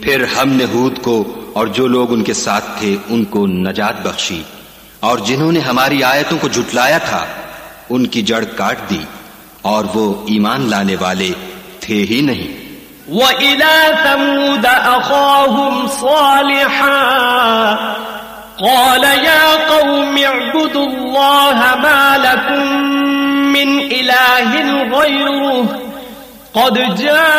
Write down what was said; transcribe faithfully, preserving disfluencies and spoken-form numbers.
फिर हमने हूद को और जो लोग उनके साथ थे उनको नजात बख्शी, और जिन्होंने हमारी आयतों को झुटलाया था उनकी जड़ काट दी, और वो ईमान लाने वाले थे ही नहीं। वइला समूद अखाहुम सालिहा क़ाल या क़ौम इअ्बुदुल्लाह मा लकुम मिन इलाहिन ग़ैरुहु क़द जा